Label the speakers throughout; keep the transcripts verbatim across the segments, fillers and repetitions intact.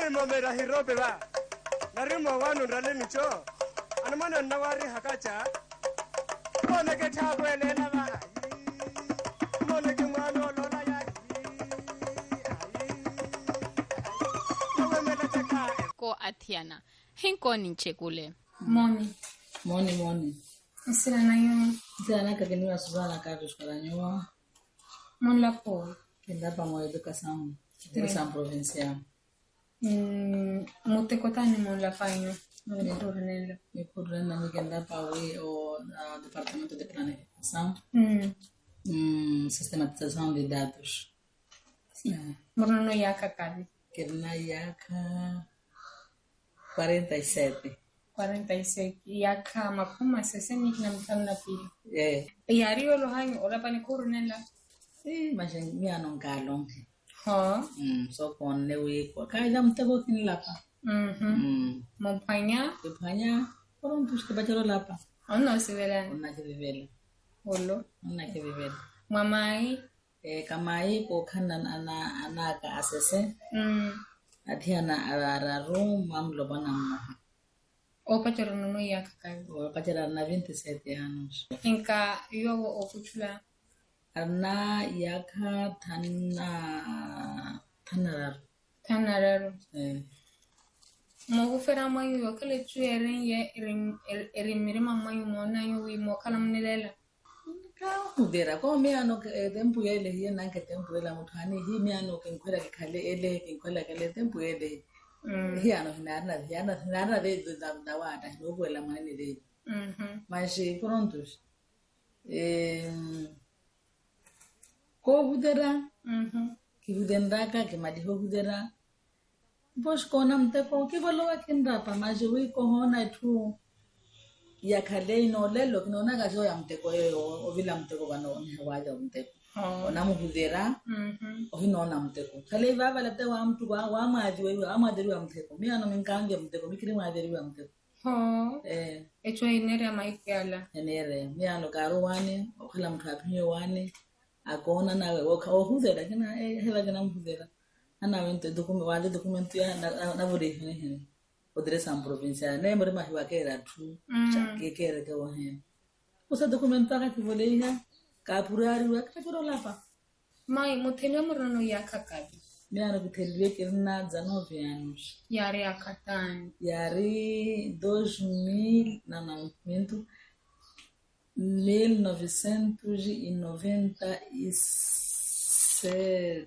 Speaker 1: Nari momera hirobe ba. Nari mo wanu rale micho. Anamana nawari hakacha. Mone ke chabo elela ba. Mone ke mwano lola ya.
Speaker 2: Ko Atiana. Hinko ninchekule.
Speaker 3: Moni.
Speaker 4: Moni moni.
Speaker 3: Isira na yo.
Speaker 4: Isira na kakeniwa Suzana Carlos kwa nyuma.
Speaker 3: Mon la po.
Speaker 4: Kenda pa mo educação. Educação provincial.
Speaker 3: Mm, mote kotani mon la faino. Non è tornello.
Speaker 4: Mi correndo mi kenda pa we o uh, departamento de planificação.
Speaker 3: Mm.
Speaker 4: Mm, sistematização de dados.
Speaker 3: Sim. Morno no yaka kali.
Speaker 4: Kena yaka quarenta e sete.
Speaker 3: quarenta e sete. Yaka mapuma seseni na mtanda pili.
Speaker 4: Eh.
Speaker 3: E ario lo hayo ora pani coronella.
Speaker 4: Eh, mas mi hanno galon.
Speaker 3: Ha.
Speaker 4: Mm, so con le we ko ka jam te ko kin lapa.
Speaker 3: Mhm.
Speaker 4: Mm.
Speaker 3: Mompanya.
Speaker 4: Mompanya. Koron tus ke bajaro lapa.
Speaker 3: Onno se vela.
Speaker 4: Onna ke vivela.
Speaker 3: Ollo.
Speaker 4: Onna ke vivela.
Speaker 3: Mamai.
Speaker 4: Eh, kamai ko kanan ana ana ka asese.
Speaker 3: Mm.
Speaker 4: Atiana ara room mam lo bana mo.
Speaker 3: O pachoro no yaka kali.
Speaker 4: O pachara na vinte e sete anos.
Speaker 3: Inka yo o kuchula.
Speaker 4: Arna yaka tana tanarar.
Speaker 3: Tanarar.
Speaker 4: Eh.
Speaker 3: Mo ufera mayu yo kele tueren ye erim erimire mamayu mo na yo wi mo kala mnelela.
Speaker 4: Udera ko me ano ke tempo ele hi na ke tempo ele muthani hi me ano ke nkwela ke khale ele ke nkwela ke le tempo ele. Mm. Hi ano hinarna hi ano hinarna de da da wata no kwela mane de.
Speaker 3: Mhm.
Speaker 4: Mas prontos. Eh ko udera.
Speaker 3: Mhm.
Speaker 4: Ki udenda ka ke madi ho udera. Bos ko nam te ko ki bolo wa kinda pa ma je wi ko hona tu. Ya khale no lelo kino na ga jo ya mteko yo o vila mteko bano ne waja mteko ona muhudera
Speaker 3: mhm
Speaker 4: o hino na mteko khale baba la te wa mtu wa wa ma ji wa ma deri wa mteko mi ano minkange mteko mikiri ma deri wa mteko
Speaker 3: ho
Speaker 4: eh
Speaker 3: echo inere maikala
Speaker 4: enere mi ano karo wane o khala mtu apinyo wane akona nawe o ka o hudera kana eh hela kana muhudera ana wente dokumento wale dokumento ya na vore hene Odresan provincial ne mre ma hiwa ke ra thu ke ke re ke wo hen usa documento ka ke voleha ka purari wa ka ro lapa
Speaker 3: mai mutene mrono ya kakadi
Speaker 4: me ana kutelwe ke na dezenove anos
Speaker 3: yare akatani
Speaker 4: yare dois mil na nascimento mil novecentos e noventa e sete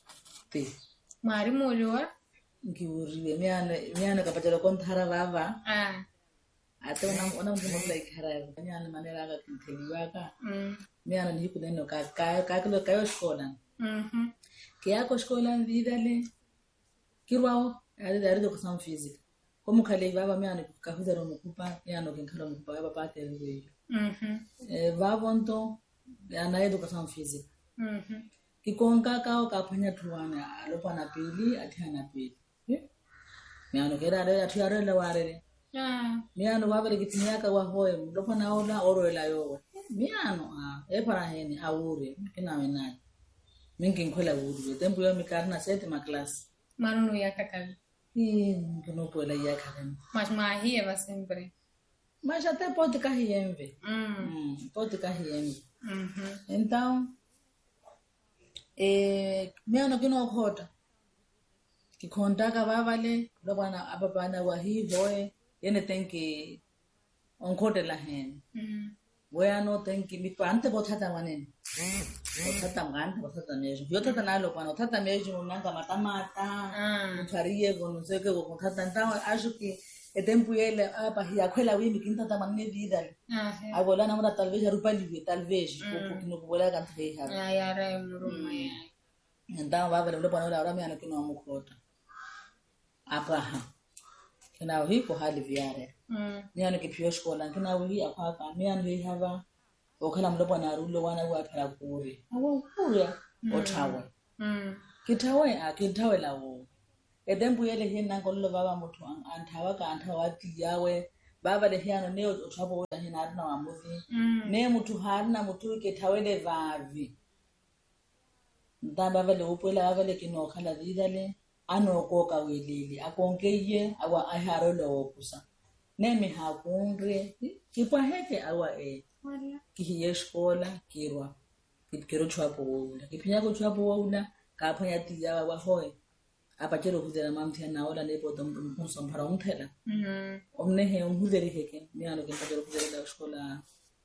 Speaker 3: mari molwa
Speaker 4: ngiuriwe miana miana kapatela konthara baba
Speaker 3: ah
Speaker 4: ate una una mfumo like harare miana manera ga kuntheliwa ka
Speaker 3: mm
Speaker 4: miana ni kuneno ka ka ka kilo kayo skola
Speaker 3: mhm
Speaker 4: ke yako skola vidale kirwao ari ari do kusam physics como khale baba miana ka hudaro mukupa miana ke khalo mukupa baba te riwe
Speaker 3: mhm
Speaker 4: eh babonto ana educação física
Speaker 3: mhm
Speaker 4: ki konka ka ka phanya thuwana alopana pili athana pili miano kera re athiare le ware
Speaker 3: ah
Speaker 4: miano wabere kitinya ka wa hoye lopana ola oroela yo miano a e para hene awure kina wena mingi nkola wuri tempo yo mikarna sete ma class
Speaker 3: maruno ya kakali
Speaker 4: e no poela ya karen
Speaker 3: mas mahi eva sempre
Speaker 4: mas até pode cair enve
Speaker 3: hum
Speaker 4: pode cair enve
Speaker 3: mhm
Speaker 4: então eh miano kino khota ki khonta ka babale lobana ababana wa hi hoye ene tenki onkote la hen
Speaker 3: mhm
Speaker 4: bueno tenki mi pante bothata manene bothata ngani bothata mejo yo tata nalo pano tata mejo nanga matamata
Speaker 3: ah
Speaker 4: mthariye gono seke go bothata ntawa ashuki e tempo ele apa hi akhwela wini kinta manene vidale
Speaker 3: ah
Speaker 4: agola namra talvez rupali talvez ko kino bola kan thei ha
Speaker 3: ya yara muruma ya
Speaker 4: nda babale ndo pano la ora mi ana kino amukhota Abraham kina wi ko hali viare
Speaker 3: mm
Speaker 4: ni ano ke pio skola kina wi aphaka mi ano hi hava o khala mlobo na rulo wana wa phela kuri awu kuri o thawe
Speaker 3: mm
Speaker 4: kithawe a kithawe lawo edembu yele hina kollo baba muthu anthawa ka anthawa tiyawe baba le hiano ne o thabo o hina arina wa muzi ne muthu harina muthu ke thawele vavi nda baba le upela baba le kino khala didale ano koka welili akonkeye awa aharo lo kusa nemi hakunre kipwa heke awa e kihiye skola kirwa kipkero chwapo wula kipinya ko chwapo wula kapanya tiya wa hoye apa kero hudera mamthia na ola nepo dom musom para umthela
Speaker 3: mhm
Speaker 4: omne he umhuderi heke ni ano kinta kero hudera la skola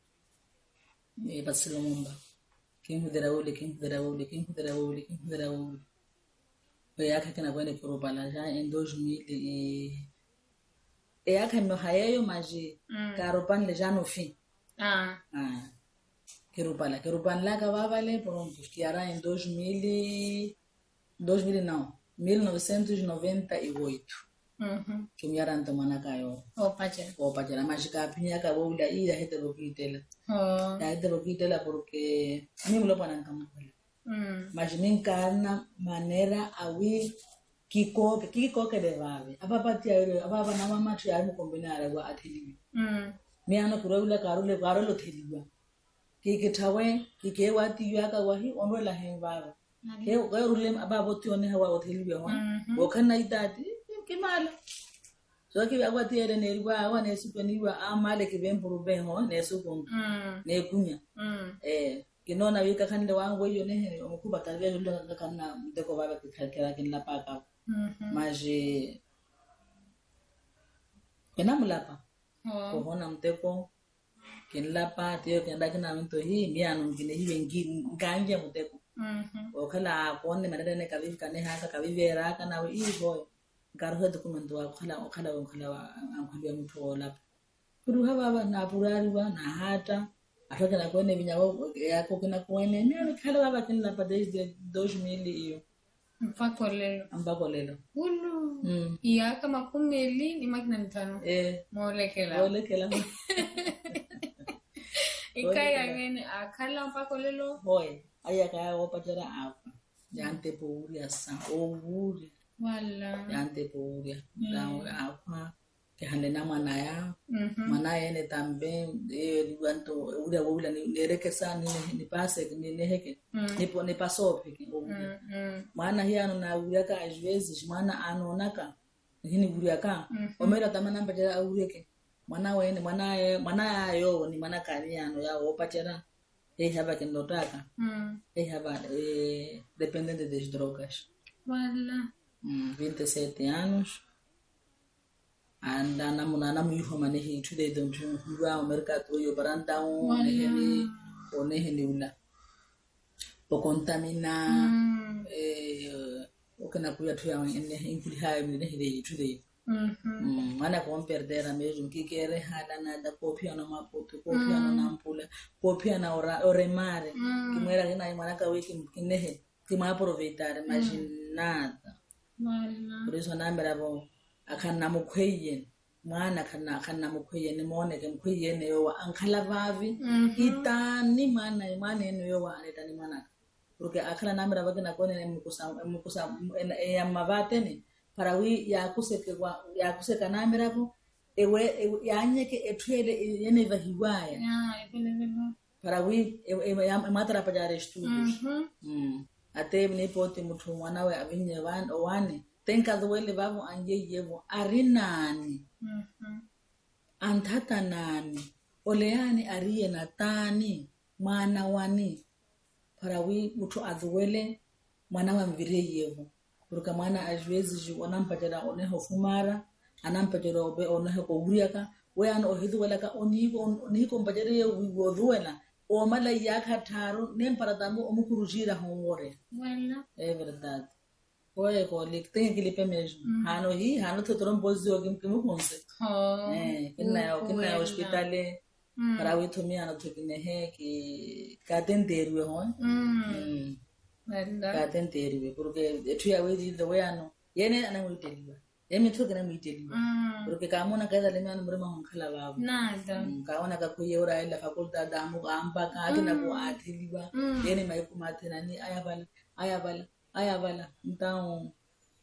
Speaker 4: e basilomba kin hudera wule kin hudera wule kin hudera wule kin hudera wule e aka kana kwenda kurubala já em dois mil e e aka meu hayeyo maji karopan le já no fim
Speaker 3: ah
Speaker 4: ah Querubala, Querubala lá cavale pronto, que era em dois mil e dois mil não, mil novecentos e noventa e oito.
Speaker 3: mhm
Speaker 4: Que me era tomando caio.
Speaker 3: o pacha
Speaker 4: O para a mágica pinha acabou da ida heterokitela.
Speaker 3: oh
Speaker 4: Da heterokitela porque a mim me lo panan como.
Speaker 3: mm
Speaker 4: Mas nem carna maneira awi kiko kiko que devave. Aba patia aba na mama tia mo combinar agua athili.
Speaker 3: mm
Speaker 4: Me ano kurula karule karolo thiliwa. Kike tawe kike wati yaka wahi onwela hembaba ke ke rule ababo tione hawa otheliwe wa bokana idati kimala so ke agwati ere ne riwa awa ne supeniwa amale ke bemburu benho ne supon ne kunya eh kinona wika kande wangu hiyo ne omukuba tawe yule kana mteko baba kikakera kinla paka maji kena mulapa ko hona mteko kinlapa tio kenda kina mto hii miano ngine hiwe ngini nganje muteko
Speaker 3: mhm
Speaker 4: okhala konne manada ne kavivi kane haka kavivera kana we iho ngaruhe dokumento wa khala okhala okhala ankwambia mtu olapa kuruha baba na purari wa na hata atoka na kwene vinyago yako kina kwene miano khala baba kinlapa desde dois mil iyo
Speaker 3: mpaka leo
Speaker 4: ambako lelo
Speaker 3: ulu
Speaker 4: mm
Speaker 3: iya kama kumeli ni makina mitano
Speaker 4: eh
Speaker 3: molekela
Speaker 4: olekela
Speaker 3: ikaya ngene akhala mpaka lelo
Speaker 4: hoye aya kaya wopatera apa yante pouria sa ovuri
Speaker 3: wala
Speaker 4: yante pouria dawo apa ke hande na manaya
Speaker 3: mhm
Speaker 4: manaya ne tambe e liwanto ura wula ni nereke sana ni ni pase ni ne heke ni po ne paso peke ovuri
Speaker 3: mhm
Speaker 4: maana hiano na ura ka às vezes maana anonaka hini ura ka omera tamana mpatera ureke mwana wene mwana mwana yo ni mwana kaniano ya opatera eh haba kinotaka
Speaker 3: mm
Speaker 4: eh haba eh dependente das drogas
Speaker 3: wala
Speaker 4: mm vinte e sete anos anda namuna namu yuho manehi tude don tu wa mercado yo baranda on neheni oneheni ula po contamina
Speaker 3: mm
Speaker 4: eh okana kuya tu ya ene inkuli hayo ni neheli tude
Speaker 3: mhm
Speaker 4: mana ko perdera mesmo que quer hala nada copia na maputo copia na nampula copia na ora oremare que muera que na mana ka wiki kinehe que ma aproveitar mas nada
Speaker 3: wala
Speaker 4: por isso na mbera bo akana mukhweyen mwana kana kana mukhweyen mone ke mukhweyen yo ankhala vavi itani mana imane eno yo wa etani mana porque akhala na mbera bakina kone mukusa mukusa ya mavatene para wi ya kuseke kwa ya kuseka namera ko ewe yanyeke etwele yene vahiwaya
Speaker 3: ya ipelevelo
Speaker 4: para wi ya matara pajare studios
Speaker 3: mhm
Speaker 4: mm ate mne pote muthu mwana we avinye van owane tenka zwele vavo anje yebo arinani
Speaker 3: mhm
Speaker 4: antata nani oleani ariye na tani mwana wani para wi muthu azwele mwana wa mvire yebo porque mwana às vezes onampatera oneho fumara anampatera obe oneho ko guriaka we an ohidu wala ka oni oni ko mpatera ye woduela o mala yaka taro nem para tambo omukurujira homore
Speaker 3: wala
Speaker 4: é verdade oye ko likte kilipe mesmo hano hi hano to trombozi ogim kimu konse
Speaker 3: oh
Speaker 4: eh kinna kinna hospital para we to mi ano to kinehe ki katenderwe ho
Speaker 3: mm wala
Speaker 4: katenderwe porque etu ya we the way ano yene anamuiteliwa yemi to kana muiteliwa porque kamona kaza lemana mrema honkala babo
Speaker 3: nada
Speaker 4: kaona kakuye ora ila fakulta damu amba ka akina ko athiliwa yene mai kumathena ni ayabala ayabala ayabala então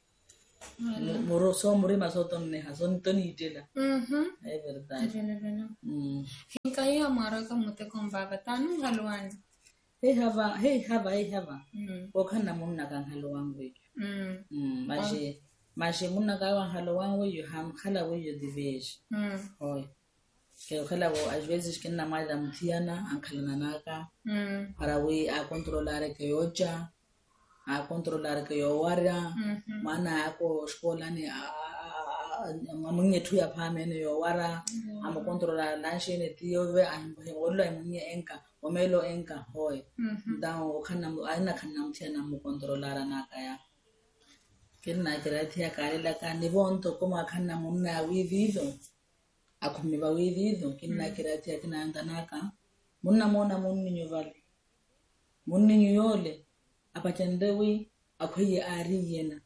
Speaker 4: moro so mrema so tonne ha son toni itela
Speaker 3: mhm
Speaker 4: é verdade
Speaker 3: ipelevelo
Speaker 4: mm
Speaker 3: hinkaya maraka mute kombaba tanu halwani
Speaker 4: hey hava hey hava hey hava
Speaker 3: mm
Speaker 4: okana munna kan halo wangu
Speaker 3: Mm.
Speaker 4: Mm, maje maje muna ka wa halo wan we yo ham khala we yo divesh.
Speaker 3: Mm.
Speaker 4: Hoy. Ke khala wo às vezes que na mala mtiana ankhalana naka.
Speaker 3: Mm.
Speaker 4: Para we a controlar que yocha, a controlar que yo wara,
Speaker 3: Mhm.
Speaker 4: mana ako skola ni a amunye tu ya pamene yo wara, amo controlar lanche ne tiove ambo wolo amunye enka, omelo enka hoy.
Speaker 3: Mhm.
Speaker 4: Ndao kana aina kana mtiana mo controlar naka ya. Kena kiratia kalela kandi bonto como kana munna wivido. Akumiba wivido kina kiratia kina andanaka. Munna mona munni nyovali. Munni nyole apatendewi akoye ari yena.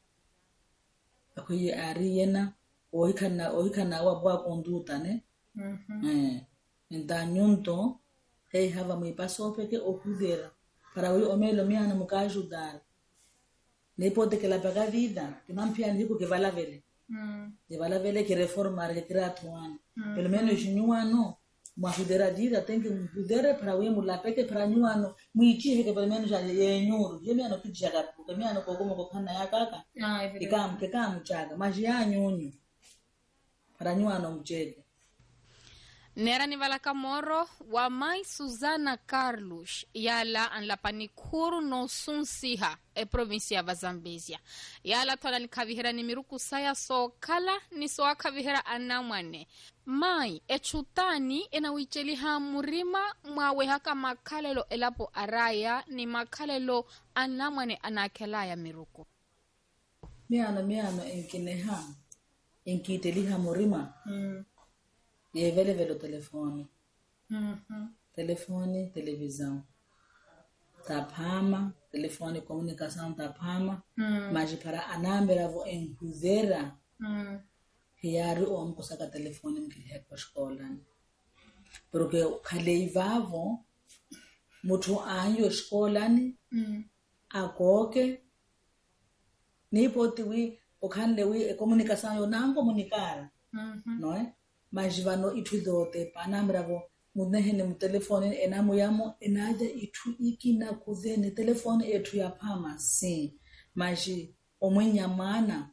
Speaker 4: Akoye ari yena ohikana ohikana wabwa konduta ne.
Speaker 3: Mhm.
Speaker 4: Eh ndanyunto hey hava mwe pasope ke okudera para we omelo miana mukajudar. Ne pode que la paga vida, que não pian rico que vai lá ver.
Speaker 3: Mm.
Speaker 4: Que vai lá ver que reformar que tirar tuan. Pelo menos no ano, uma fudera vida tem que fudera para o emo lá porque para no ano, muichi que pelo menos já é nhuro. Je me ano que jaga, porque me ano como com kana ya kaka.
Speaker 3: Ah, é verdade.
Speaker 4: E cam que cam chaga, mas já nhunho. Para no ano mchege.
Speaker 2: Nera ni valaka moro wa mai Susana Carlos yala an la panikuru no sunsiha e provincia va Zambezia yala tola ni kavihera ni miruku saya so kala ni so akavihera anamwane mai e chutani ena wicheli ha murima mwawe haka makalelo elapo araya ni makalelo anamwane anakela ya miruku
Speaker 4: Me ano me ano enkineha enkiteli ha murima.
Speaker 3: Mm.
Speaker 4: E vele vele o telefone.
Speaker 3: Mhm.
Speaker 4: Telefone, televisão. Tapama, telefone, comunicação, tapama.
Speaker 3: Mm.
Speaker 4: Mas para anambra vo em Rivera,
Speaker 3: Mm.
Speaker 4: hiari o mkusaka telefone mkilihe kwa escola. Porque kaleivavo, mutu anyo escola ni,
Speaker 3: Mm.
Speaker 4: akoke, ni poti wi, okande wi, e comunicação yo não comunicar,
Speaker 3: Mhm.
Speaker 4: não é? Mas vano itu dote, pa anambra vo, mudnehene mu telefone, enamu yamo, enaja itu iki na kuzene, telefone etu ya pama, sim. Mas omwenye mana,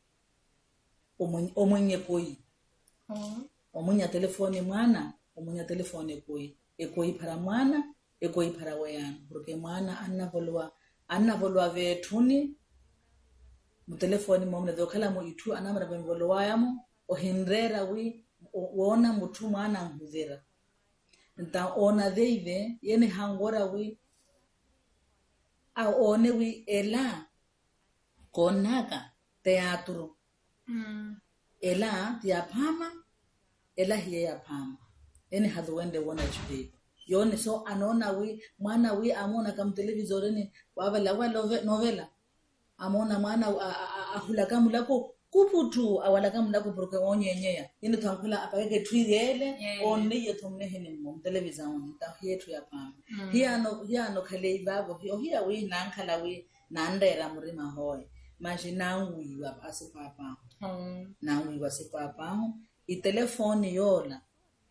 Speaker 4: omwenye koi.
Speaker 3: Oh.
Speaker 4: Omwenye telefone mwana, omwenye telefone koi. E koi para mwana, e koi para weyana. Porque mwana anna volwa, anna volwa vetuni, mu telefone momne dokala mu itu anamra ben volwa yamo, o henrera wi, ona mutu mwana nguzera. Nta ona deive, yene hangora wi, a one wi ela, konaka, teatro.
Speaker 3: Mm.
Speaker 4: Ela ya pama, ela hiye ya pama. Ene hadhuende wona chude. Yone so anona wi, mwana wi amona kam televizoreni, wabala wa novela. Amona mwana ahula kamu lako kuputu awala kamu lako porque onyenyeya. Yene tankula apake twidele, onne yetumne hene mom televizoreni ta hiyetu ya pama. Hiya no hiya no khale ibabo, hiya wi nankhala wi nandera murima hoy. Mas nangu iwa asipapa.
Speaker 3: Oh.
Speaker 4: Nangu iwa asipapa. I telefoni yola.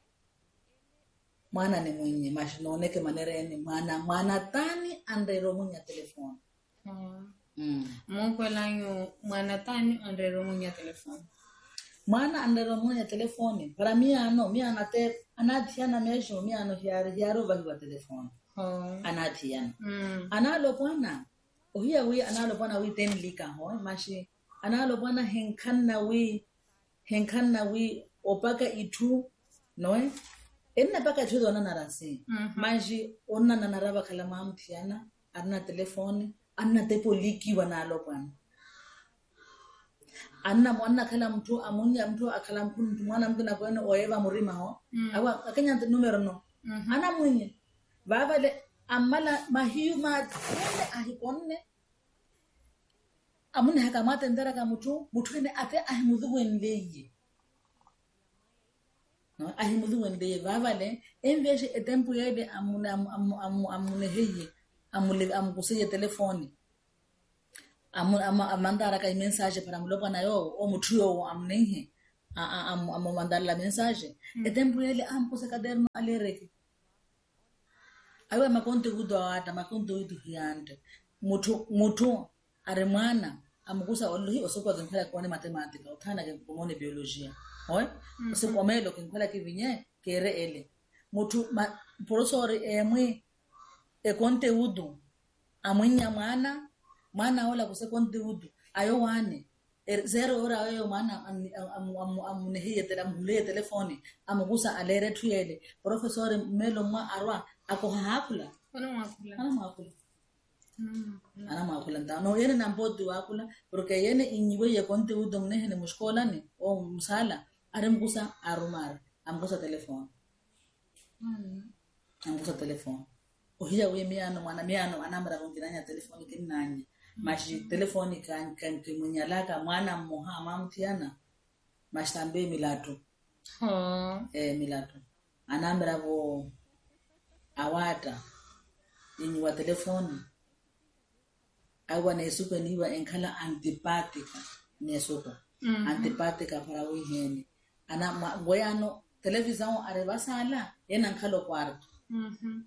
Speaker 4: Mwana ni mwenye. Mas noneke manere ni mwana. Mwana tani andero mwenye telefoni.
Speaker 3: Oh.
Speaker 4: Mm.
Speaker 3: Mungu lanyo mwana tani andero mwenye telefoni.
Speaker 4: Mwana andero mwenye telefoni. Para mia ano. Mia anate. Anatiana mesho. Mia ano hiari. Hiaro vahiwa telefoni.
Speaker 3: Oh.
Speaker 4: Anatiana.
Speaker 3: Mm.
Speaker 4: Analo bwana. Ohia wi analo bwana wi tenlika ho. Mashi. Analo bwana henkanna wi. Henkanna wi. Opaka itu. Noe. Enna paka itu dona narasi.
Speaker 3: Mhm.
Speaker 4: Mashi. Onna nanaraba kalama mtiana. Anna telefoni. Anna tepo liki wanalo bwana. Anna mwana kala mtu amunya mtu akala mtu mwana mtu na kwene oeva murima ho.
Speaker 3: Mm.
Speaker 4: Awa akanya numero no.
Speaker 3: Mhm.
Speaker 4: Ana mwenye. Baba le amala mahiu ma tende ahikonne. Amune hakamata ndara ka mutu mutune ate ahimudhu wendeye. No ahimudhu wendeye baba le enveje etempo yede amune amune amune heye amule amkuseye telefoni. Amu amandara ka message para mulopa na yo o mutu yo amnehe a am am mandar la message. Etempo yele amkuse kaderno alereke. Awe makonte gudo ata makonte udu hiante mutu mutu are mwana amugusa olohi osoko zinkwela kuone matematika uthana ke kumone biolojia hoy osoko melo kinkwela kivinye kere ele mutu professor emwe e conteúdo amwinya mwana mwana ola kuse conteúdo ayo wane zero ora ayo mwana amunehiye tele amule telefoni amugusa alere tuyele professor melo mwa arwa ako hakula
Speaker 3: Ana mwakula.
Speaker 4: ana mwakula
Speaker 3: Mm.
Speaker 4: ana mwakula nda no yene nambodu wakula porque yene inyiwe ye conteúdo mnehene mushkola ni o msala are mgusa arumara amgusa telefoni
Speaker 3: Mm.
Speaker 4: amgusa telefoni ohiya we miano mwana miano anamra ngiranya telefoni kinanye mashi telefoni kan kan kimunyalaka mwana moha mamtiana mashtambe milato
Speaker 3: Oh.
Speaker 4: eh milato anamra bo awata inyi wa telefoni awa nesuko niwa enkala antipatica nesuko
Speaker 3: Mm.
Speaker 4: antipatica para wiheni ana goyano televisão arebasala yena nkalo kwarto
Speaker 3: Mhm.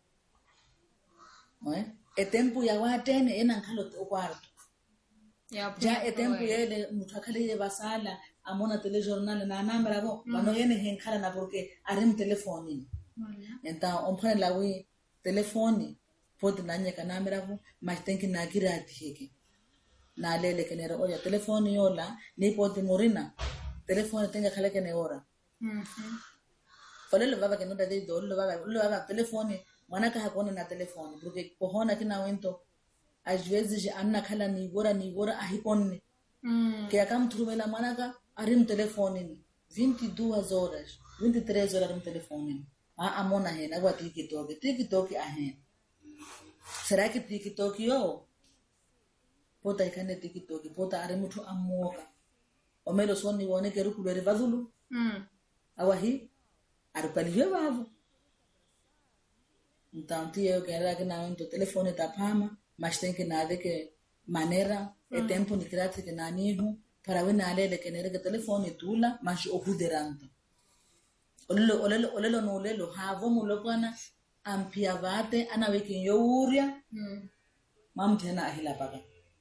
Speaker 4: oe e tempo ya watene yena nkalo kwarto
Speaker 3: Ya
Speaker 4: ja e tempo yele mutakale ye basala amona telejournal na namra bo bano yene henkala na porque arim telefoni então on prend la oui telefoni pode nanye kanamra bo mas tem que na girati heke na lele kenera oya telefoni yola ni pode morina telefoni tenga kale kene ora
Speaker 3: Mhm.
Speaker 4: Falele baba que no te digo, lo baba, lo baba telefone, mwana ka hakona na telefone, porque kohona kina wento às vezes anna kala ni gora ni gora ahikone,
Speaker 3: Mm.
Speaker 4: que akam trumela mwana ka arim telefone ni vinte e duas horas, vinte e três horas arim telefone. Ah amona he agora TikTok, TikTok a he. Será que TikTok yo? Pota ikane TikTok, pota arim tu amoka. Omelo soni wone ke rukubere vazulu.
Speaker 3: Mm.
Speaker 4: Awahi arupalivyo bavo então tio que era que na o telefone tá pama mas tem que nada que maneira e tempo ni krati que na nihu para ver na lele que nere que telefone tula mas o huderando olelo olelo olelo no olelo havo mulokana ampia vate ana weki youria
Speaker 3: Mm.
Speaker 4: mam tena ahila paka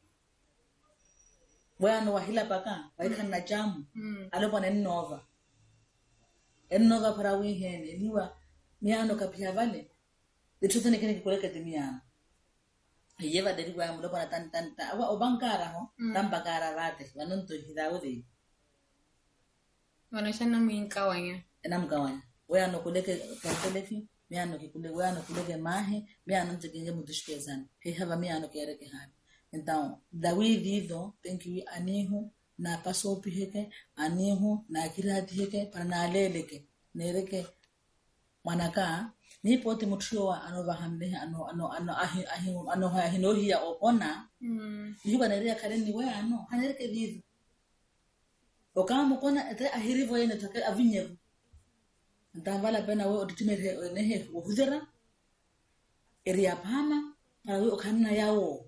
Speaker 4: bueno ahila paka waika na jamu
Speaker 3: Mm.
Speaker 4: alopo na nova ennova para wihene niwa miano kapia vale de tudo nekene kikoleka timiano yeva de riwa mulo para tan tan ta wa obankara ho tan bakara vate wanonto hidawde
Speaker 3: Wanashana mwinka
Speaker 4: enam kawanya weano kuleke kantelefi miano kikule weano kuleke mahe miano nzekenge mutushkezana he hava miano kereke hana então David do tem que anihu na paso piheke anihu na kirati heke para na leleke nereke manaka ni poti mutshwa anova hamle ano ano ano ahi ahi ano hino hiya opona
Speaker 3: Mm.
Speaker 4: hiba neria kareni we ano hanereke vivo okama kona ete ahiri voye ne take avinyevu ntavala pena we otitimere nehe uhudera eria pama para we okanna yawo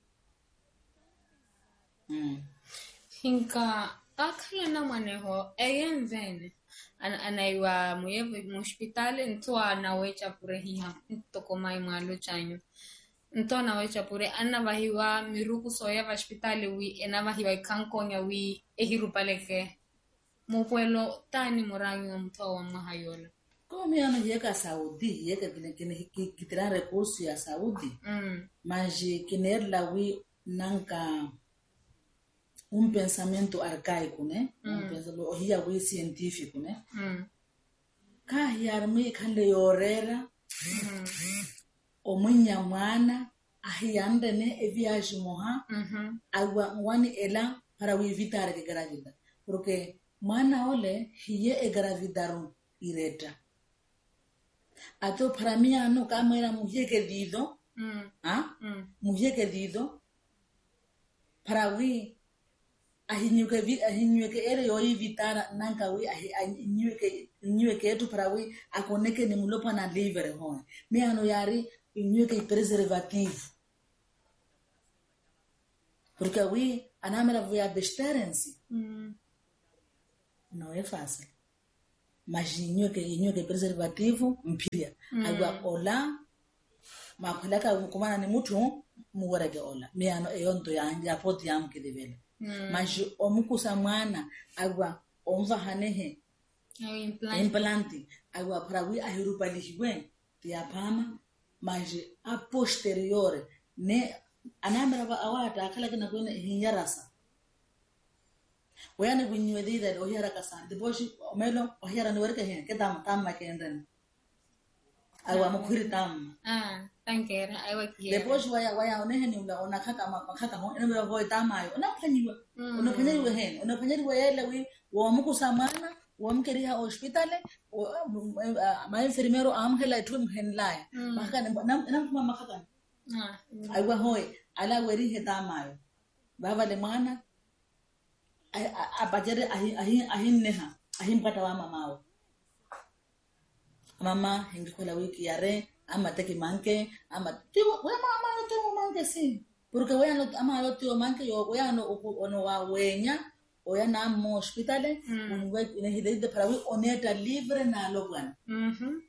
Speaker 4: mm
Speaker 3: Hinka akhala na maneho eyenzene ana anaiwa muyevu muhospitali nto anawecha pure hiha tokomai mwalo chanyo nto anawecha pure anavahiwa miruku soya va hospitali wi enavahiwa ikankonya wi ehirupaleke mupuelo tani murangi mto wa mahayola
Speaker 4: Como ano yeka Saudi yeka kine kine kitira recurso ya Saudi
Speaker 3: mm
Speaker 4: mas kiner la wi nanka um pensamento arcaico, né? Um pensamento ohia wi científico, né?
Speaker 3: mm
Speaker 4: Ka yarmi kale yorera
Speaker 3: mm
Speaker 4: o munya mwana ahiande ne e viagem moha
Speaker 3: mhm
Speaker 4: agua wani ela para wi evitar que gravida porque mwana ole hiye e gravidaron ireta ato para mí ano kama era mujer querido
Speaker 3: mm
Speaker 4: ah
Speaker 3: mm
Speaker 4: mujer querido para wi ahinyuke vi ahinyuke ere yo evitar nanka wi ahinyuke nyuke etu para wi akoneke ni mulopa na liver ho me ano yari nyuke preservativo porque wi anamera via besterensi
Speaker 3: mm
Speaker 4: não é fácil mas nyuke nyuke preservativo mpia agua ola makhulaka kumana ni muthu muwereke ola miano eyonto ya poti yam kedevele maji omukusa mwana agwa omva hanehe
Speaker 3: implant
Speaker 4: implant agwa prawi ahirupalihwe tiapama maji a posteriore ne anamra awata akala kana kwene hinyarasa wayane kunyiwe dida ohira kasante boshi omelo ohira ni werke hen kedam tamma kendan agwa mukhiri tam
Speaker 3: ah tankera aiwa kia
Speaker 4: depois waya waya onehe ni ula onakaka makaka ho ene wa voy tamayo onaphanyiwa onaphanyiwa hen onaphanyiwa yele wi wa mukusa mwana wa mkeriha hospital ma enfermero amhela tum henlaya makaka nam nam makaka
Speaker 3: ah
Speaker 4: aiwa hoy ala weri hetamayo baba le mwana abajere ahi ahi ahinneha ahimpata wa mamao mama hengikola wiki yare ama teki manke ama tiwo we mama tiwo manke si porque we ano ama lo tiwo manke yo we ano ono wa wenya oya na mo hospital unwe ine hide para we oneta libre na lo bwana
Speaker 3: mhm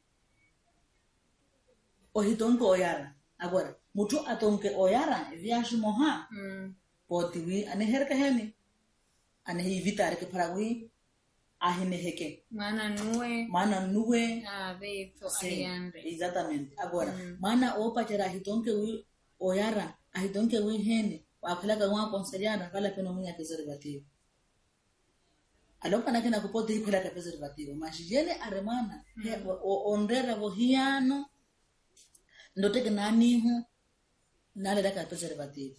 Speaker 4: o hitonko oyara agora mutu atonke oyara viaje moha
Speaker 3: mm
Speaker 4: poti wi ane herka heni ane hivitar ke para we ahine heke
Speaker 3: mana nuwe
Speaker 4: mana nuwe
Speaker 3: ah veito
Speaker 4: sí,
Speaker 3: aliandre
Speaker 4: exactamente agora
Speaker 3: Mm.
Speaker 4: mana opa tera hitonke wi oyara ahitonke wi hene wakala ka wa konseliana kala peno mnya preservativo alopa nakena kupote hikola ka preservativo mashijene aremana he o ondera bo hiano ndote ke nani hu nale da ka preservativo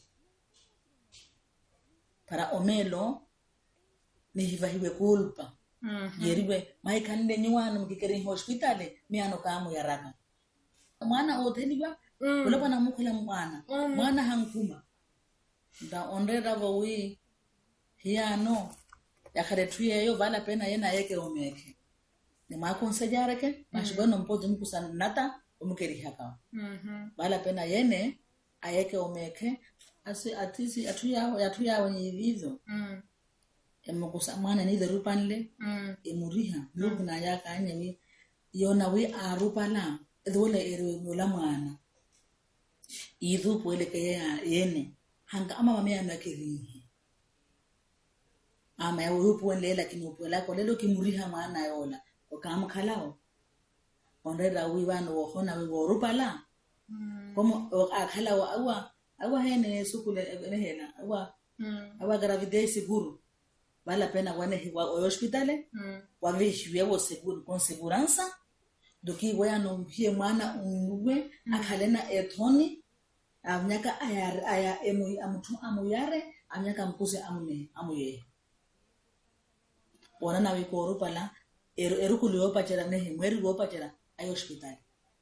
Speaker 4: para omelo ni hivahiwe kulpa
Speaker 3: mhm
Speaker 4: yeriwe mai kande nyuano mkikeri hospitali miano kamu yaraka mwana oteliwa
Speaker 3: Mm.
Speaker 4: ulopa na mukula mwana
Speaker 3: Mm.
Speaker 4: mwana hankuma da ondera bowi hiano yakare tuye yo vala pena yena yeke omeke ni makonsejare ke mashibono mpozo mkusana nata umukeri haka
Speaker 3: mhm
Speaker 4: vala pena yene ayeke omeke asi atisi atuya atuya wenye vizo
Speaker 3: mm
Speaker 4: emukusa mwana ni derupanle
Speaker 3: mm
Speaker 4: emuriha lugna yaka anyewi yona wi arupala dole ero nola mwana idhu pole ke yene hanga ama mama yana kiri ama ya upo le lakini upo la ko lelo kimuriha mwana yola okam khalao onreda wi bano wo hona wi rupala
Speaker 3: mm
Speaker 4: como akhala wa awa awa hene sukule hena awa
Speaker 3: mm
Speaker 4: awa gravidez seguro vale a pena wane wa hospitale
Speaker 3: mm
Speaker 4: wa vishi wo seguro con segurança do que we ano hie mwana unwe akhalena ethoni amnyaka aya aya emu amutu amuyare amnyaka mkuse amune amuye ona na wikoro pala eru eru kulio pachera ne mweri go pachera ay hospital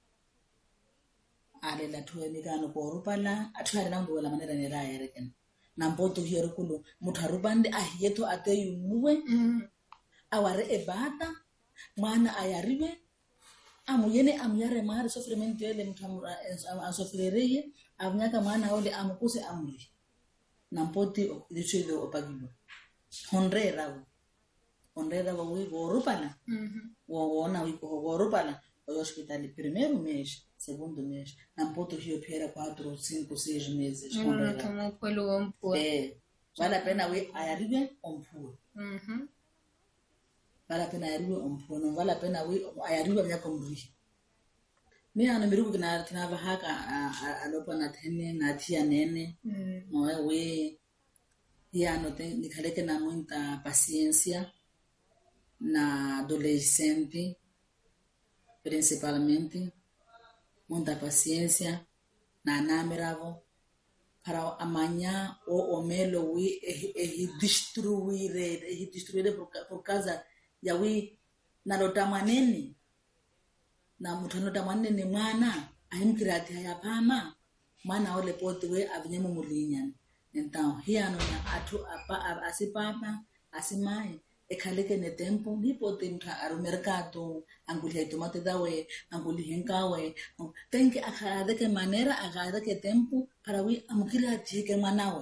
Speaker 4: ale la tuwe migano ko pala atware nambo wala manera ne ra yereken nampoto hieru kulo mutarubande ahieto ateyu muwe
Speaker 3: mm
Speaker 4: aware ebata mwana ayariwe amuyene amyare mari sofrimento ele mtamura asofrereye amnyaka mwana ole amukuse amuri nampoti dichilo opagilo honrera honrera wi gorupala
Speaker 3: mhm
Speaker 4: wo wona wi gorupala o hospital primeiro mês segundo mês nampoto hiyo pera quatro cinco seis meses
Speaker 3: mm
Speaker 4: honrera
Speaker 3: tomo pelo ompo
Speaker 4: eh vale a pena wi ayariwe ompuro
Speaker 3: mhm
Speaker 4: vale a pena ayariwe ompuro no vale a pena wi ayariwe myaka muri mi ana miruku kina kina bahaka alopa na tene na tia nene
Speaker 3: mm
Speaker 4: no we ya no te nikaleke na muita paciencia na adolescente principalmente muita paciencia na namiravo para amanhã o omelo we e destruir e destruir por, por causa ya we na lotamaneni na mutano tamaneni mwana ahimkirati hayapama mwana ole pote we avinyemo mulinya então hiano na atu apa asipapa asimai ekhaleke ne tempo hipote mtha aru mercado anguli tomate dawe anguli henkawe tenke akada ke manera agada ke tempo para we amkirati ke manawe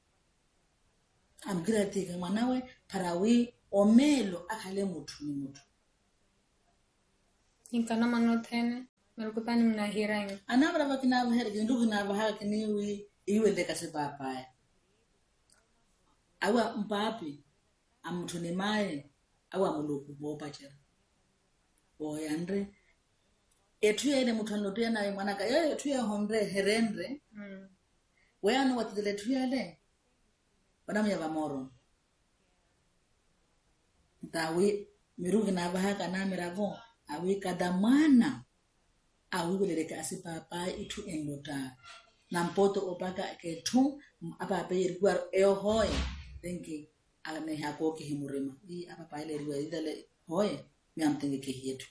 Speaker 4: amkirati ke manawe para we omelo akhale muthu ni muthu
Speaker 3: inkana manotene Melikutani mnahiranya.
Speaker 4: Anabra bakina baher gindu na bahar kini wi iwe de kasi papa. Awa mpapi amutune mai awa muluku bopa chera. O yandre etuye ne mutano tu na mwanaka yo etuye hombre herendre. Mm. We anu watile tuye le. Bana mya bamoro. Tawi mirugi na bahaka na mirago awi kadamana awi weleka asipapa itu endota na mpoto opaka ketu apa pa irigwa ehoye denki ane hako ke himurema i apa pa ile riwa idale hoye miamtenge ke yetu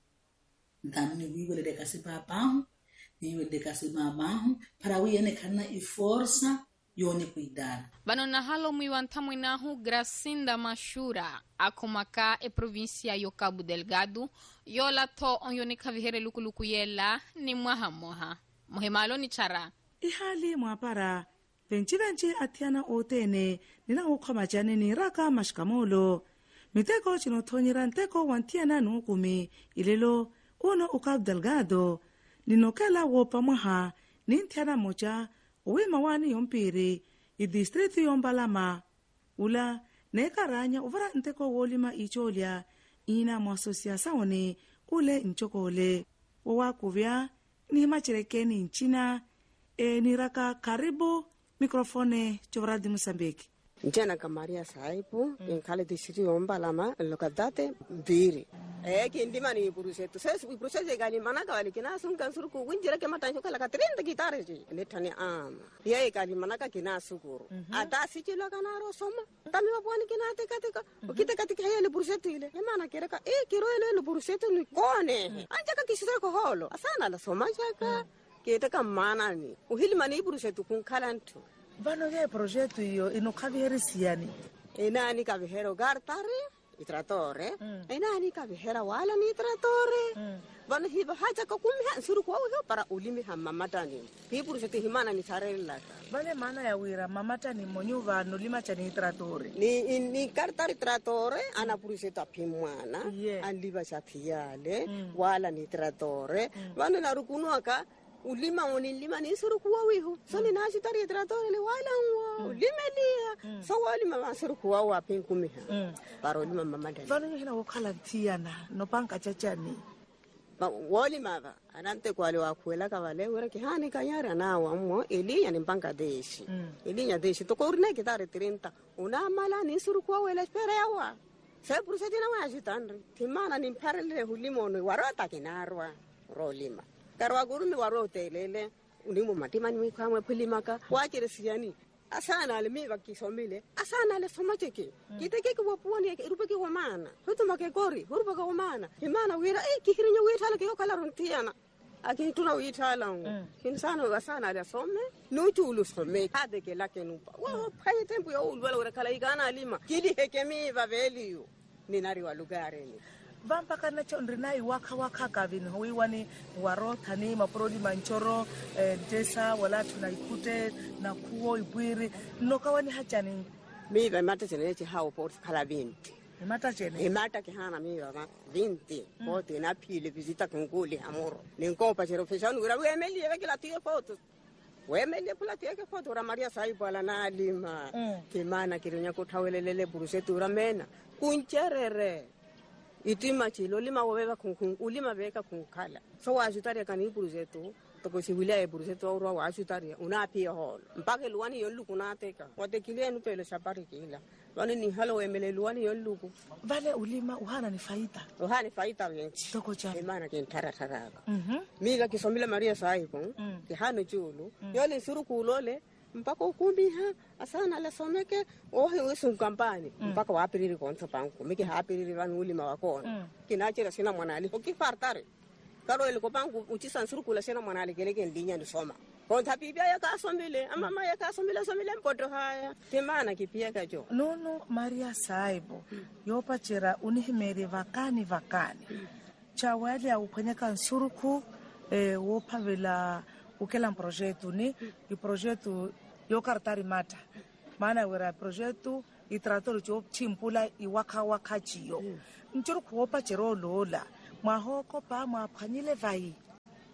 Speaker 4: ndamni wi weleka asipapa ni weleka asimama para wi ene kana i força yoni kuidara
Speaker 2: bano na halo mwiwantamwe nahu Gracinda Mashura akomaka e provincia yo Cabo Delgado yola to onyoni kavihere lukuluku yela ni mwaha moha muhemalo ni chara
Speaker 5: ihali mwapara benchi benchi atiana otene nina ukoma jane ni raka mashkamolo miteko chino tonyira nteko wantiana nukumi ilelo uno u Cabo Delgado ninokela wopa mwaha nintiana moja uwe mawani yompiri i distrito yombalama ula nekaranya uvara nteko wolima icholia ina mwasosiasaone ule nchokole wawakuvya ni machirekeni nchina e niraka karibu mikrofone chovradi Mosambiki.
Speaker 6: Njana kamaria saipu mm. inkale distrito yombalama lokadate mbiri eh kindima ni burusetu sasa burusetu gani manaka wali kina sunkan suruku winjira ke matanjo kala katrenda gitare ji letani ama yeye kali manaka kina sukuru mm -hmm. ata sichilo kana ro soma tami wapwani kina teka teka ukite katika yele burusetu ile maana kereka eh kiro ile burusetu ni kone mm -hmm. anja kakisira ko holo asana la soma jaka kete kamana ni uhili mani burusetu kun kalantu
Speaker 5: Vano ge progetto io ino kaviherisiani.
Speaker 6: E nani kavihero gartare i trattore. Mm. E nani kavihera wala ni trattore. Mm. Vano hiba haja ka kumha suru kwa uho para ulimi ha mamatani. Hiburu sete himana ni sarella.
Speaker 5: Vale mana ya wira mamata ni monyuva no lima cha ni trattore.
Speaker 6: Ni ni gartare trattore ana puruseta pimwana. Yeah. Anliba cha piale mm. wala ni trattore. Mm. Vano na rukunuaka ulima woni lima ni suru kuwa wihu so ni nasi tari trattore le wala wa ulima lia so wali mama suru kuwa wa pinkumiha paro lima mama dani
Speaker 5: vano hina wakala tiana no panka chachani
Speaker 6: ba wali mama anante kwale wa kuela kavale wera ki hani kanyara na wa mo elinya ni panka deshi elinya deshi to korne ki tare trenta una mala ni suru kuwa wela spera yawa se pursetina wa ajitandri timana ni parele hulimo no warata kinarwa rolima karwa gurumi warote lele unimo matima ni kwamwe pulimaka wachire siani asana ale mi bakisomile asana ale somacheke kiteke ko puani rupeke wa mana hutuma ke gori hurupaka wa mana imana wira eh kihirinyo witala ke kala rontiana akini tuna witala ngo kinsana asana ale some no chulu some ade ke lake nupa wa pai tempo yo ulwala ura kala igana alima kidi hekemi va velio ninari wa lugare ni
Speaker 5: Vampaka na chondri na iwaka waka kavini hui wani waro tani maprodi manchoro eh, desa wala tunaikute na kuo ibwiri noka wani hachani
Speaker 6: miva mata chene chi hao port kala vinti
Speaker 5: mata chene
Speaker 6: e mata ke hana miva ma vinti mm. port na pile visita kongoli amoro ninkopa chero feshanu ura we meli ya kila tie foto we meli kula tie ke foto ura Maria Saibu ala na lima mm. kimana kironya ko thawelelele burusetu ura mena kuncherere itima chilo lima wabeba kunkun ulima beka kunkala so wajutaria kani buruzetu toko siwila e buruzetu aurwa wajutaria unapia hol mpake luani yolu kunateka watekilia nupele shabari kila wani ni halo emele luani yolu
Speaker 5: vale ulima uhana ni faida
Speaker 6: uhana faida wenchi
Speaker 5: toko cha
Speaker 6: imana kintara taraka
Speaker 5: mhm
Speaker 6: miga kisomila Maria Saibu mm. kihano chulu mm. yole suru kulole mpaka ukumbiha asana la someke ohe wesu kampani mm. mpaka wapiriri konso pangu miki hapiriri vanu ulima wakona mm. kinachira sina mwanali ukifartare karo ile kopangu uchisa nsuru kula sina mwanali keleke ndinya ndisoma konta pipia ya kasombile amama ya kasombile somile mpoto haya timana kipia kajo
Speaker 5: no no Maria Saibu mm. yopa chira unihimeri vakani vakani mm. chawali ya upanyaka nsuruku eh, wopa vila ukela projeto ni i projeto yo kartari mata maana wera projeto i trator cho chimpula i waka waka chiyo nchuru kuopa chero lola mahoko pa maphanyile vai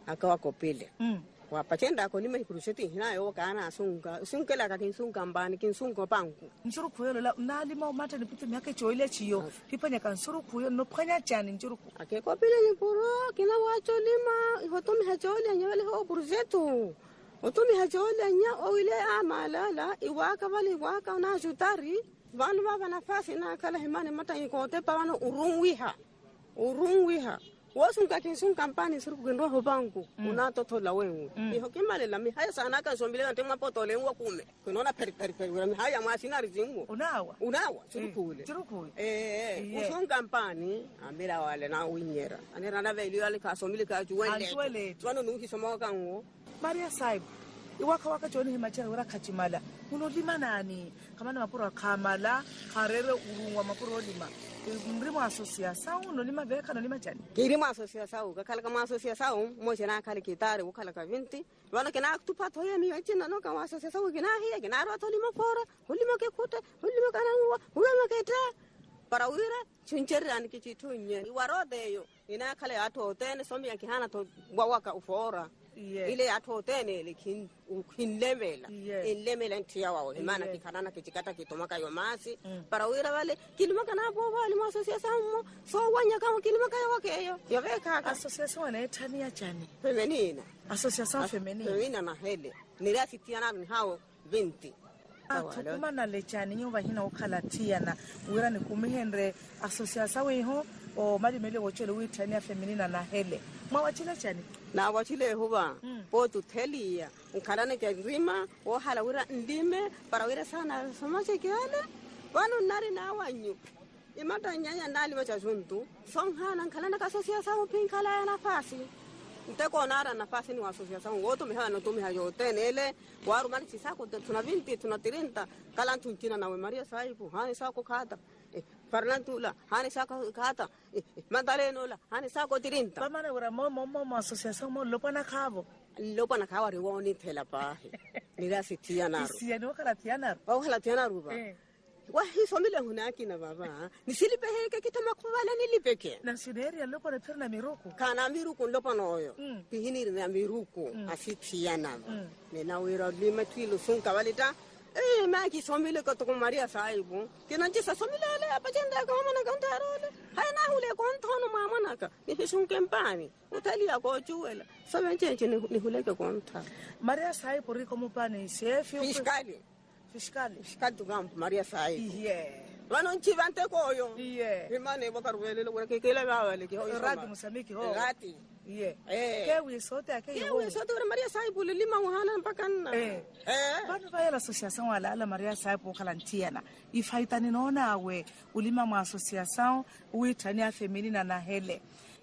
Speaker 6: akawa kopile
Speaker 5: Mm.
Speaker 6: wapachenda ko lima ikuruseti hinayo kana sunga sunkela ka kinsunga mbani kinsunga pangu
Speaker 5: Njuru kuyo la nalima umata ni pitu miaka choile chiyo. Pipanya kansuru kuyo no panya chani njuru kuyo.
Speaker 6: ake kopile ni puro kina wacho lima hotomi hachole nyawale ho buruzetu hotomi hachole nya oile amalala iwaka vale iwaka na jutari vanu baba nafasi na kala himane mata ikote pa vanu urungwiha urungwiha wasunga kinsun kampani suru kendo ho bangu una toto la wengu iho kimale la mi haya sana ka sombile na tema poto le ngwa kume kunona peri peri peri mi haya mwasina rizingu
Speaker 5: Unawa.
Speaker 6: unawa suru kule
Speaker 5: Njuru kuyo.
Speaker 6: eh usun kampani amira wale na winyera anera na veli wale ka sombile ka juwele
Speaker 5: Ajuwele.
Speaker 6: tuano nuki somo kango
Speaker 5: Maria Saib. Iwaka waka choni himachara ura kachimala. Uno lima nani? Kama na mapuro kamala, karere urungwa mapuro lima. Mrimo asosiasa uno lima veka no lima chani.
Speaker 6: kiri ma asociação ka kala ma asociação mo jena kala kitare o kala ka vinti wala kena tu pato ya mi china no ka ma asociação kena hiya kena ro to lima fora ulima ke kute ulima kana ngwa ulima ke ta para uira chuncheri an ki chitu nye waro de yo ina kala ato tene somi ya kihana to waka ufora
Speaker 5: Yeah.
Speaker 6: ile ato tene le kin kin lemela
Speaker 5: Yeah.
Speaker 6: in lemela ntia wao imana
Speaker 5: Yeah.
Speaker 6: kikanana kichikata kitomaka yo masi para uira wale kilima kana bo wale ma asociação mo so wanya kama kilima kayo wakeyo yo veka
Speaker 5: Asosiasa wanaetania chani.
Speaker 6: femenina
Speaker 5: Asosiasa femenina.
Speaker 6: femenina na hele nirasitiana ni hao vinti
Speaker 5: Tukuma na lechani nyumba hina ukala tiana. Uira ni kumihenre asosiasa weho o mali mele wochele uitania femenina na hele. Mwawachile chani.
Speaker 6: na wachile huba
Speaker 5: Mm.
Speaker 6: po tu thelia ukarane ke rima o hala wira ndime para wira sana somache kiale wanu nari na wanyu imata nyanya ndali wacha juntu songhana khalana ka asociação pinkala na fasi nteko nara nafasi ni wa asociação woto meha no tumi hayo tenele waru mali chisako tuna vinti tuna tirinta kala tuntina na we Maria Saibu hani sako khata eh, Fernandula hani sako khata eh, eh, Madaleno la hani sako tirinta
Speaker 5: Pamana ura mo mo mo mo asosiasa mo lopana kavo.
Speaker 6: lopa na kawa riwoni thela pahe nirasitia naro
Speaker 5: Isia ni wakala tiana.
Speaker 6: wa hala tiana ruba
Speaker 5: Eh.
Speaker 6: wa hisomile hunaki na baba nisilipe heke kitama kubala nilipeke
Speaker 5: Na suneri ya lopa na perna miruku.
Speaker 6: kana miruku lopa noyo
Speaker 5: Mm.
Speaker 6: pihini na miruku asitia na
Speaker 5: Mm.
Speaker 6: nina wira lima twilo sunka walita eh ma ki somile ko to Maria Saibu kina jisa somile ale apajenda ka mama na kantarole hayana hule kontono mama naka ni sunke mpani utalia ko juela sabe chenche ni huleke konta
Speaker 5: Maria Saib riko mupane sefi.
Speaker 6: fiskali
Speaker 5: Fiskali.
Speaker 6: fiskali tugampu Maria Saibu
Speaker 5: Yeah.
Speaker 6: Wano nchivante koyo.
Speaker 5: Yeah.
Speaker 6: Imane bakarwele lo wala kekele bawale ki hoyo.
Speaker 5: Rati musamiki ho.
Speaker 6: Rati.
Speaker 5: Yeah.
Speaker 6: Eh.
Speaker 5: Kewi sote ake
Speaker 6: Ye
Speaker 5: ho.
Speaker 6: we sote ora Maria Saibu lima uhana mpaka na.
Speaker 5: Eh.
Speaker 6: Eh.
Speaker 5: Bana vaya la association wala ala Maria Saib ukalantiana. Ifaita ninaona awe ulima mwa association uitania feminina na hele.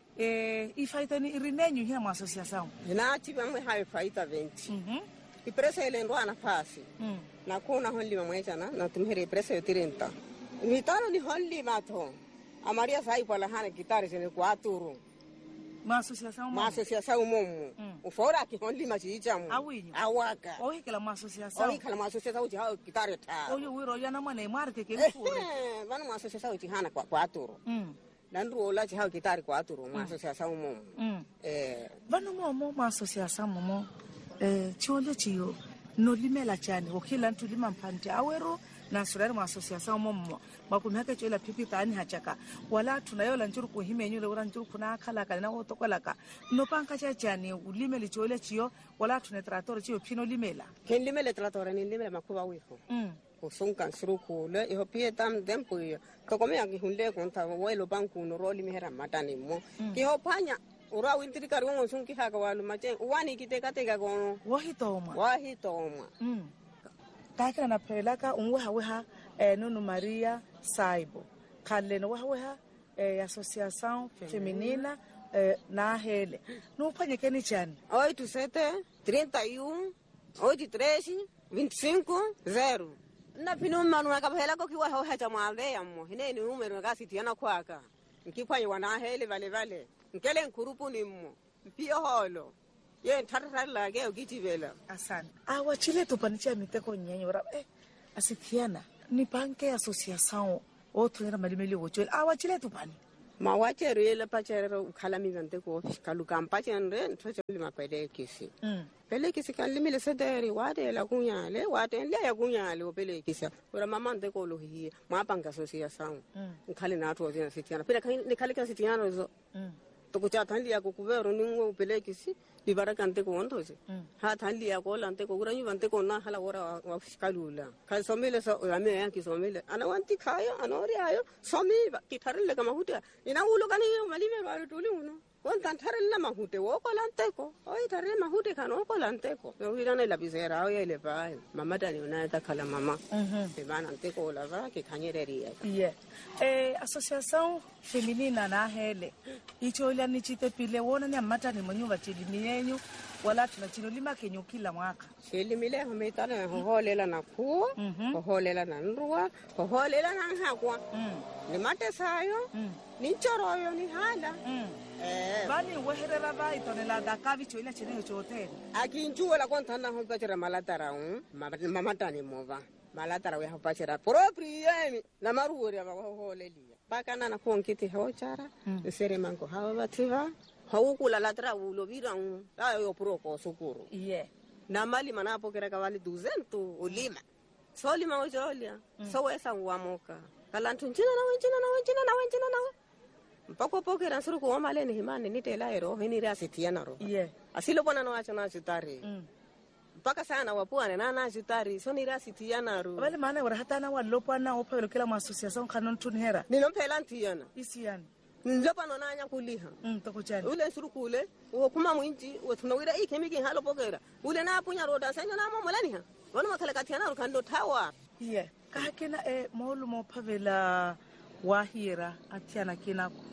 Speaker 5: Eh ifaita ni irinenyu hia mwa association.
Speaker 6: Na chiba mwe hayo faita venti.
Speaker 5: Mhm.
Speaker 6: Ipresa ile ndo anafasi.
Speaker 5: Mm.
Speaker 6: Na kuna holi mwecha na na tumhere presa yotirenta. Mitano ni holi mato. A Maria Saibu ala hana gitari sene kwaturu.
Speaker 5: Mwa association
Speaker 6: Ma
Speaker 5: mwa.
Speaker 6: associação mumu.
Speaker 5: Mm.
Speaker 6: Ufora ki holi machicha mu.
Speaker 5: Awinyo.
Speaker 6: Awaka.
Speaker 5: Ohi kala mwa association.
Speaker 6: Oyi kala ma associação ji hayo gitari ta.
Speaker 5: Oyo wiro yana mwana imwarte ke
Speaker 6: Eh,
Speaker 5: kure.
Speaker 6: vana ma associação ji hana kwa kwaturu.
Speaker 5: Mm.
Speaker 6: Nandru ola ji hayo gitari kwaturu ma associação mumu.
Speaker 5: Mm.
Speaker 6: Eh,
Speaker 5: Vano mo mo mwa association mo. Eh chiole chiyo. No limela chani okila ntu lima mpante awero na surari mwa association mo mo. Makumyake chola pipi tani hachaka. Wala tunayola njuru kuhime nyule ura njuru kuna kala kana woto kolaka. No panka cha chani ulimeli chiole chiyo wala tunetrator chiyo pino limela.
Speaker 6: ken limele tratore ni limele makuba wiko.
Speaker 5: Mm.
Speaker 6: Usunkan suruku le iho pie tam dempo yo. To kome ya gihunle konta welo banku no roli mihera matani mo. Ki ho panya ura wintiri kari wongo sunki haga walu mache wani kiteka teka kono.
Speaker 5: Wahito oma.
Speaker 6: Wahi toma.
Speaker 5: Mm. Kakira na pelaka unweha weha eh, Nunu Maria Saibu. Kaleno weha weha eh, associação feminina eh, na hele. Nupanye keni chani.
Speaker 6: oito sete trinta e um oito treze vinte e cinco zero. Na pino manu na kapela ko kiwa ho hacha mwave yamo. Hine ni numero ngasi tiana kwaka. Nkipanye wana hele vale vale. Nkele nkurupu ni mo. Mpio holo. Ye ntarara la ge ogitivela.
Speaker 5: Asante. Awa chile tupanicha miteko nyenye ora eh asikiana ni panke associação outro era malimeli wochel awa chile tupani
Speaker 6: Mawachere ele pachere ukhalami vante ko kalukam pachere nthoche lima pele kisi. Pele kisi kan limile sederi wade la kunyale wade le ya kunyale o pele kisi. Ora mama nte ko lo hi ma panga association. Nkhale na atho zina sitiana. Pele kan ni khale kan sitiana zo. To ko cha thanli ya ko kubero ni ngo pele kisi libara kante ko onto se. Ha thanli ya ko lante ko uranyu vante ko na hala ora wa kalula. Kan somile so ame ya ki somile. Ana wanti khaya anori ayo somi ki tharle ka mahuta. Ina ulo kani malime ba tuli uno. Kon tan tharle mahute wo ko lante ko. Oi tharle mahute kan ko lante ko. Yo irane la bisera o ile ba. Mama tani una ta kala mama. E bana ante ko la va ki khanyereri.
Speaker 5: Yeah. Eh association feminina na hele. Icholia ni chitepile wona ni amata ni manyumba chilimi yenyu wala tunachilima kenyo kila mwaka.
Speaker 6: Chilimile humetana hoholela na ku, hoholela na nrua, hoholela na hakwa. Ni mate sayo, ni choroyo ni hala.
Speaker 5: Eh. Bani weherera ba itonela dakavi choila chenyo chote.
Speaker 6: Akinjua la kontana hopachera malatara um, mama tani mova. Malatara we hopachera proprio na maruori aba hoholelia. Pakana na konkiti hochara, sere manko hawa bativa. Haukula latra ulo virang ayo proko sukuru.
Speaker 5: Yeah.
Speaker 6: Na mali manapo kera kawali duzentu ulima. So lima ojolia. So wesa uamoka. Kalantu nchina na wenchina na wenchina na wenchina na wenchina. Mpako poke ransuru kuwa male ni himane ni tela ero. Hini rea sitiana ro.
Speaker 5: Yeah.
Speaker 6: Asilo pona no acha na chutari. Mpaka sana wapuane na na chutari. So ni rea sitiana ro.
Speaker 5: Wale maana warahata na walopo na opa welo kila maasociação kanon tunhera.
Speaker 6: Ninompela ntiana.
Speaker 5: Isi yani.
Speaker 6: Njopa no nanya kuliha.
Speaker 5: Mm tokuchani.
Speaker 6: Ule surukule, wo kuma mwinji, wo tunawira iki miki halo pokera. Ule na punya roda senyo na mama lani ha. Wana makala katiana rukando tawa.
Speaker 5: Yeah. Kahakena e maulu mo pavela wahira atiana kinako.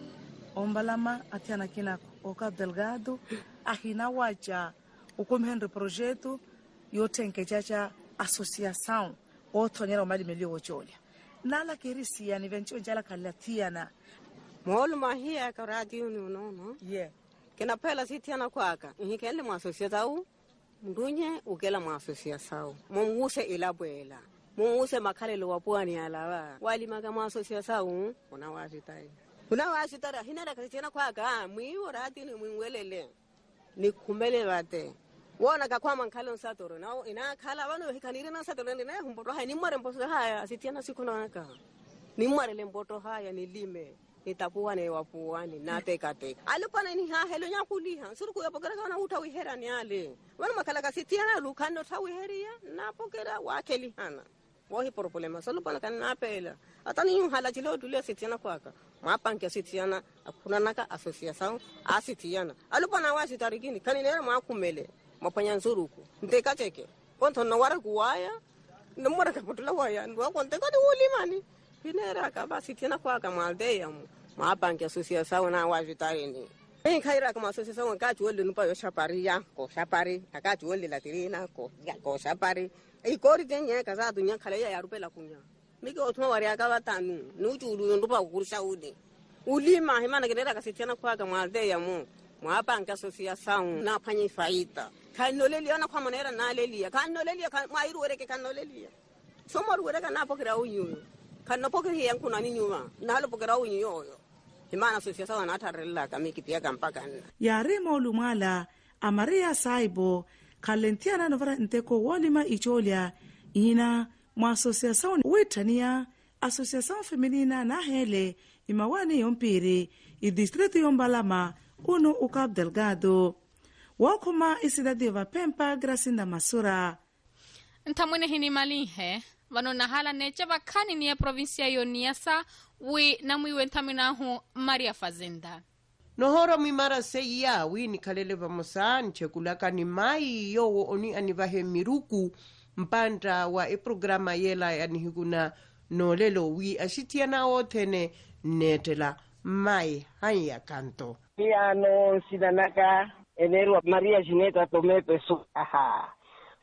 Speaker 5: Ombalama atiana kinako. Oka Delgado ahina wacha ukumhenre projeto yote nkechacha associação otonyera mali melio wocholia. Nala kirisi yani vencho njala kalatiana.
Speaker 6: Molo mahia ka radio ni no no.
Speaker 5: Yeah.
Speaker 6: Kena pela sitiana kwaka. Ngikele mu associação. Ndunye ukela mu associação. Munguse ilabuela. Munguse makalelo wapwani alawa. Wali maga mu associação una wajitai. Una wajitai hinara ka sitiana kwaka mwiwo radio ni mwelele. Ni kumele bate. Wona ka kwa mankalo nsatoro na ina khala bano hikanire na satoro ndine humboto ha ni mware mposo haya sitiana sikuna ka. Ni mware le mboto haya ni lime. Nitapuane wapuani na teka teka alipana ni ha helo nyakuliha suruku yapokera kana utawi hera ni ale wana makala kasitiana lukando tawi heria na pokera wakeli hana wahi por problema solo pana kana napela atani yu hala jilo dulia sitiana kwaka mapanke sitiana akuna naka associação asitiana alipana wasi tarikini kanina makumele mapanya nsuruku nteka teke konto na wara kuwaya nomora kaputula waya ndo konte kadi ulimani Pinera kaba sitiana kwaka maldeya mu mapanke associação na wajitarini. Ei khaira kama associação kati wole nupa yo chapari ya ko chapari akati wole latirina ko ya ko chapari. Ei kori tenye kaza dunya khale ya rupela kunya. Miki otuma wari akaba tanu nujudu nupa kurusha udi. Ulima himana gerera kasitiana kwaka maldeya mu mapanke associação na panye faita. Kanoleli ana kwa manera na lelia kanoleli mairu wereke kanoleli. Somaru wereka na pokira unyu. Kana poke hiya kuna ni nyuma na halo pokera unyi yoyo imana associação na tarella kamiki pia kampaka
Speaker 5: ya remo lumala amaria saibo kalentiana novara nteko walima icholia ina mwa associação wetania associação feminina na hele imawani yompiri i distrito yombalama uno ukab Delgado wakoma isidadi va Pempa Gracinda Masura
Speaker 2: ntamwene hini malihe vano nahala necha vakani ni ya provincia yoniasa wi na mwiwe ntaminahu Maria Fazenda.
Speaker 7: Nohoro mimara seya wi ni kalele vamosa nchekulaka ni mai yo oni anivahe miruku mpanda wa e programa yela yani higuna no lelo wi ashitiana otene netela mai hanya kanto.
Speaker 8: Piano sinanaka enero Maria Gineta tome peso. Aha.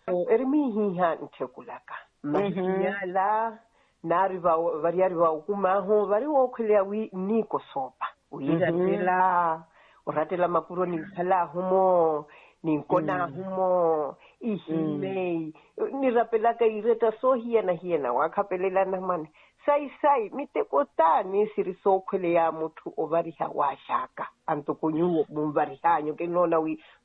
Speaker 7: Ermi hiha nchekulaka. Mahinyala nariva variariva ukumaho vari wokulia wi niko sopa uyiratela uratela mapuro ni sala humo ni kona humo ihimei ni rapela ka ireta so hiena hiena wakapelela na mane
Speaker 8: sai sai mite kotani sirisokhwele ya muthu ovariha wa shaka antokonyu mumbarihanyo ke nona wi